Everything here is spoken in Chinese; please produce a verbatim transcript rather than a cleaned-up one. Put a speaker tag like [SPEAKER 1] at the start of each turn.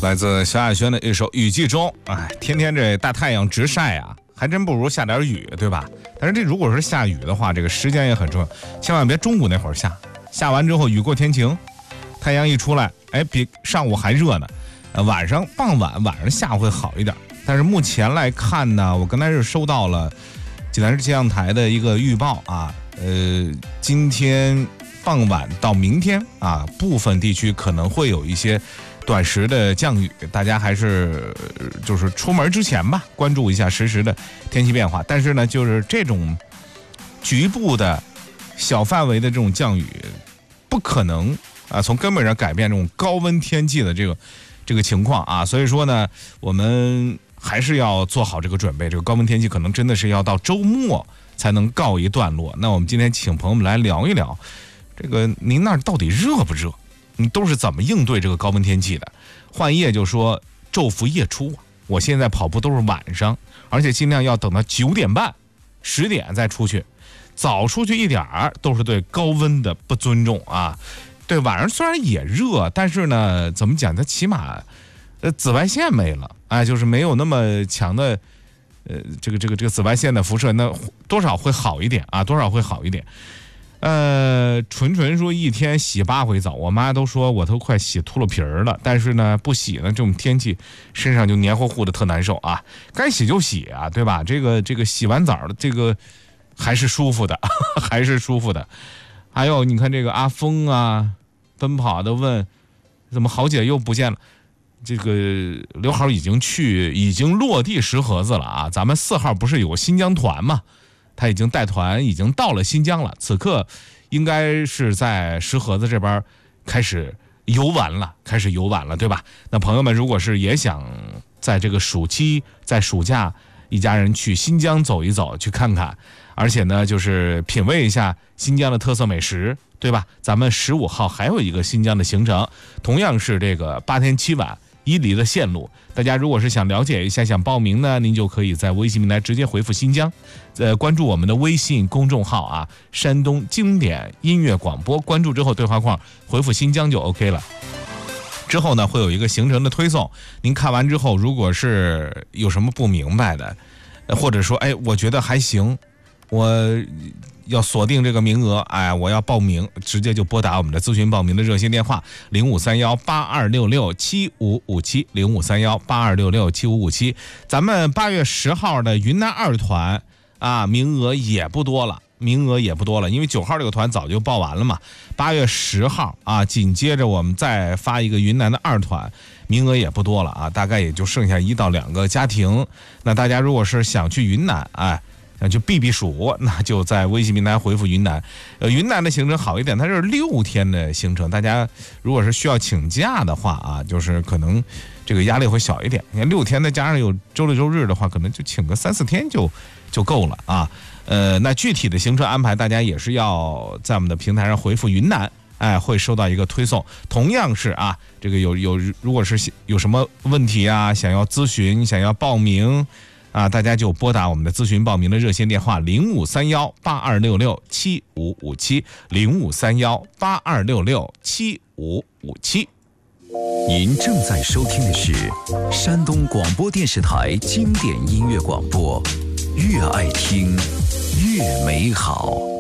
[SPEAKER 1] 来自萧亚轩的一首《雨季中》。哎，天天这大太阳直晒啊，还真不如下点雨，对吧？但是这如果是下雨的话，这个时间也很重要，千万别中午那会儿下，下完之后雨过天晴，太阳一出来，哎，比上午还热呢。呃，晚上傍晚晚上下会好一点。但是目前来看呢，我刚才是收到了济南市气象台的一个预报啊，呃，今天傍晚到明天啊，部分地区可能会有一些短时的降雨，大家还是就是出门之前吧，关注一下实时的天气变化。但是呢，就是这种局部的小范围的这种降雨，不可能啊从根本上改变这种高温天气的这个这个情况啊。所以说呢，我们还是要做好这个准备。这个高温天气可能真的是要到周末才能告一段落。那我们今天请朋友们来聊一聊，这个您那儿到底热不热？你都是怎么应对这个高温天气的？换叶就说昼伏夜出，我现在跑步都是晚上，而且尽量要等到九点半、十点再出去，早出去一点儿都是对高温的不尊重啊。对，晚上虽然也热，但是呢，怎么讲？它起码呃紫外线没了，哎，就是没有那么强的呃这个这个这个紫外线的辐射，那多少会好一点啊，多少会好一点。呃，纯纯说一天洗八回澡，我妈都说我都快洗秃噜皮儿了，但是呢不洗呢，这种天气身上就黏糊糊的，特难受啊。该洗就洗啊，对吧？这个这个洗完澡的这个还是舒服的，还是舒服的。还有你看这个阿峰啊，奔跑的问，怎么豪姐又不见了？这个刘好已经去，已经落地石河子了啊。咱们四号不是有个新疆团吗？他已经带团已经到了新疆了，此刻应该是在石河子这边开始游玩了，开始游玩了，对吧？那朋友们如果是也想在这个暑期，在暑假一家人去新疆走一走，去看看，而且呢就是品味一下新疆的特色美食，对吧？咱们十五号还有一个新疆的行程，同样是这个八天七晚伊犁的线路。大家如果是想了解一下，想报名呢，您就可以在微信平台直接回复新疆，呃，关注我们的微信公众号啊，山东经典音乐广播，关注之后对话框回复新疆就 OK 了。之后呢会有一个行程的推送，您看完之后如果是有什么不明白的，或者说哎我觉得还行，我要锁定这个名额，哎，我要报名，直接就拨打我们的咨询报名的热线电话零五三幺八二六六七五五七零五三幺八二六六七五五七。咱们八月十号的云南二团啊，名额也不多了，名额也不多了，因为九号这个团早就报完了嘛。八月十号啊，紧接着我们再发一个云南的二团，名额也不多了啊，大概也就剩下一到两个家庭。那大家如果是想去云南，哎。那就避避暑，那就在微信平台回复云南。呃，云南的行程好一点，它是六天的行程，大家如果是需要请假的话啊，就是可能这个压力会小一点。你看六天再加上有周六周日的话，可能就请个三四天就就够了啊。呃，那具体的行程安排，大家也是要在我们的平台上回复云南，哎，会收到一个推送。同样是啊，这个有有如果是有什么问题啊，想要咨询，想要报名。啊，大家就拨打我们的咨询报名的热线电话零五三幺八二六六七五五七零五三幺八二六六七五五七。
[SPEAKER 2] 您正在收听的是山东广播电视台经典音乐广播，越爱听越美好。